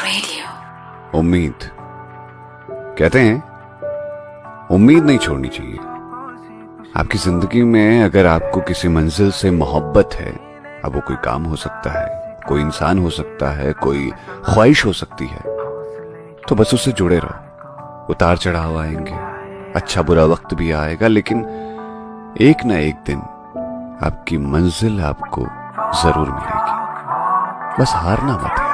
उम्मीद। कहते हैं उम्मीद नहीं छोड़नी चाहिए। आपकी जिंदगी में अगर आपको किसी मंजिल से मोहब्बत है, अब वो कोई काम हो सकता है, कोई इंसान हो सकता है, कोई ख्वाहिश हो सकती है, तो बस उससे जुड़े रहो। उतार चढ़ाव आएंगे, अच्छा बुरा वक्त भी आएगा, लेकिन एक ना एक दिन आपकी मंजिल आपको जरूर मिलेगी। बस हारना मत है।